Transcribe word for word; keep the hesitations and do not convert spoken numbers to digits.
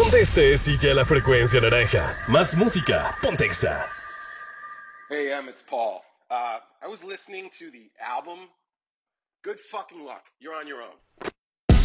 Donde estés, sigue a la frecuencia naranja. Más música, ponte Exa. Hey, Em, it's Paul. Uh, I was listening to the album. Good fucking luck. You're on your own.